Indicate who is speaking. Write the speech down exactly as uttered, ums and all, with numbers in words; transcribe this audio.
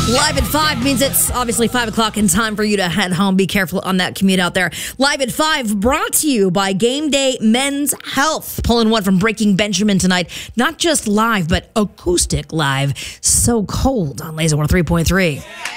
Speaker 1: Live at five means it's obviously five o'clock and time for you to head home. Be careful on that commute out there. Live at five brought to you by Game Day Men's Health. Pulling one from Breaking Benjamin tonight. Not just live, but acoustic live. So cold on Laser one oh three point three.